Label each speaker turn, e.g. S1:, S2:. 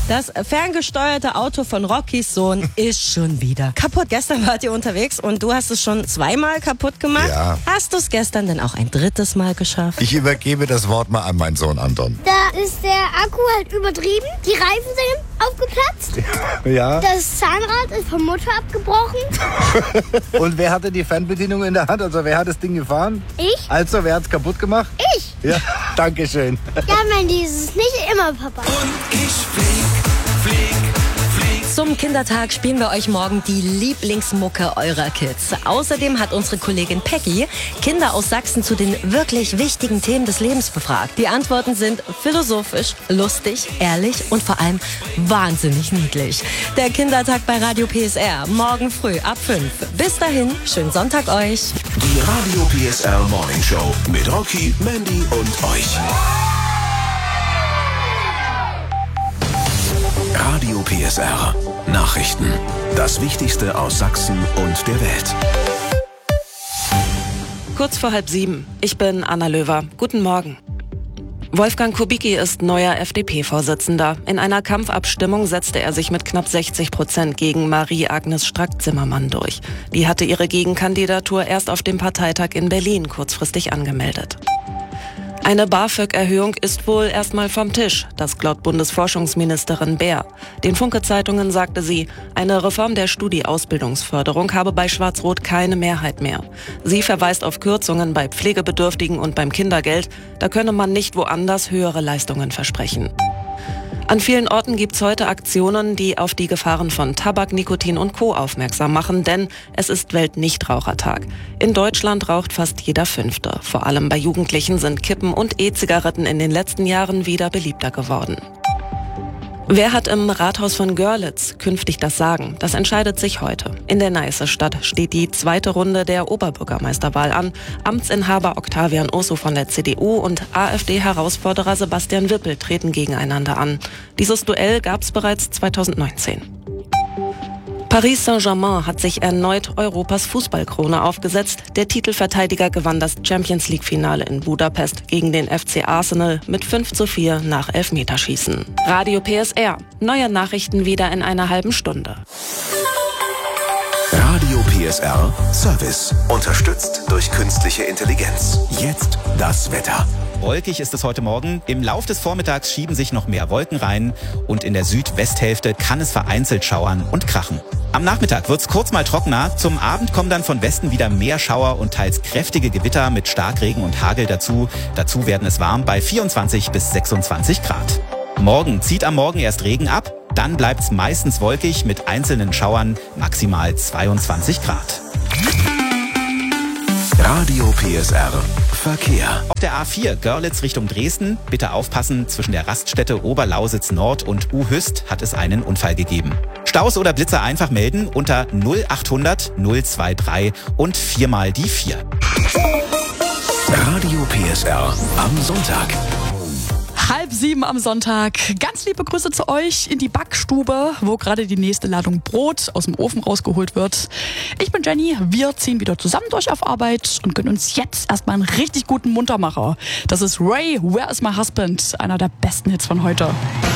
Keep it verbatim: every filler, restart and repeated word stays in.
S1: Das ferngesteuerte Auto von Rockys Sohn ist schon wieder kaputt. Gestern wart ihr unterwegs und du hast es schon zweimal kaputt gemacht.
S2: Ja.
S1: Hast du es gestern denn auch ein drittes Mal geschafft?
S2: Ich übergebe das Wort mal an meinen Sohn Anton.
S3: Da ist der Akku halt übertrieben. Die Reifen sind aufgeplatzt.
S2: Ja.
S3: Das Zahnrad ist vom Motor abgebrochen.
S4: Und wer hatte die Fernbedienung in der Hand? Also wer hat das Ding gefahren?
S3: Ich?
S4: Also wer hat es kaputt gemacht?
S3: Ich.
S4: Ja, danke schön.
S3: Ja, Mandy, es ist nicht immer Papa.
S5: Und ich flieg, flieg, flieg.
S1: Zum Kindertag spielen wir euch morgen die Lieblingsmucke eurer Kids. Außerdem hat unsere Kollegin Peggy Kinder aus Sachsen zu den wirklich wichtigen Themen des Lebens befragt. Die Antworten sind philosophisch, lustig, ehrlich und vor allem wahnsinnig niedlich. Der Kindertag bei Radio P S R, morgen früh ab fünf. Bis dahin, schönen Sonntag euch.
S5: Die Radio P S R Morning Show mit Rocky, Mandy und euch. Radio P S R. Nachrichten. Das Wichtigste aus Sachsen und der Welt.
S6: Kurz vor halb sieben. Ich bin Anna Löwer. Guten Morgen. Wolfgang Kubicki ist neuer F D P-Vorsitzender. In einer Kampfabstimmung setzte er sich mit knapp sechzig Prozent gegen Marie-Agnes Strack-Zimmermann durch. Die hatte ihre Gegenkandidatur erst auf dem Parteitag in Berlin kurzfristig angemeldet. Eine BAföG-Erhöhung ist wohl erstmal vom Tisch, das glaubt Bundesforschungsministerin Baer. Den Funke-Zeitungen sagte sie, eine Reform der Studi-Ausbildungsförderung habe bei Schwarz-Rot keine Mehrheit mehr. Sie verweist auf Kürzungen bei Pflegebedürftigen und beim Kindergeld. Da könne man nicht woanders höhere Leistungen versprechen. An vielen Orten gibt's heute Aktionen, die auf die Gefahren von Tabak, Nikotin und Co. aufmerksam machen, denn es ist Weltnichtrauchertag. In Deutschland raucht fast jeder Fünfte. Vor allem bei Jugendlichen sind Kippen und E-Zigaretten in den letzten Jahren wieder beliebter geworden. Wer hat im Rathaus von Görlitz künftig das Sagen? Das entscheidet sich heute. In der Neiße-Stadt steht die zweite Runde der Oberbürgermeisterwahl an. Amtsinhaber Octavian Urso von der C D U und AfD-Herausforderer Sebastian Wippel treten gegeneinander an. Dieses Duell gab es bereits zweitausendneunzehn. Paris Saint-Germain hat sich erneut Europas Fußballkrone aufgesetzt. Der Titelverteidiger gewann das Champions-League-Finale in Budapest gegen den F C Arsenal mit fünf zu vier nach Elfmeterschießen. Radio P S R. Neue Nachrichten wieder in einer halben Stunde.
S5: Radio P S R Service. Unterstützt durch künstliche Intelligenz. Jetzt das Wetter.
S7: Wolkig ist es heute Morgen. Im Lauf des Vormittags schieben sich noch mehr Wolken rein und in der Südwesthälfte kann es vereinzelt schauern und krachen. Am Nachmittag wird's kurz mal trockener. Zum Abend kommen dann von Westen wieder mehr Schauer und teils kräftige Gewitter mit Starkregen und Hagel dazu. Dazu werden es warm bei vierundzwanzig bis sechsundzwanzig Grad. Morgen zieht am Morgen erst Regen ab, dann bleibt's meistens wolkig mit einzelnen Schauern, maximal zweiundzwanzig Grad.
S5: Radio P S R Verkehr.
S7: Auf der A vier Görlitz Richtung Dresden, bitte aufpassen, zwischen der Raststätte Oberlausitz Nord und U-Hüst hat es einen Unfall gegeben. Staus oder Blitzer einfach melden unter null achthundert null drei drei und viermal die vier.
S5: Radio P S R am Sonntag.
S8: Halb sieben am Sonntag. Ganz liebe Grüße zu euch in die Backstube, wo gerade die nächste Ladung Brot aus dem Ofen rausgeholt wird. Ich bin Jenny, wir ziehen wieder zusammen durch auf Arbeit und gönnen uns jetzt erstmal einen richtig guten Muntermacher. Das ist Ray, Where is my husband? Einer der besten Hits von heute.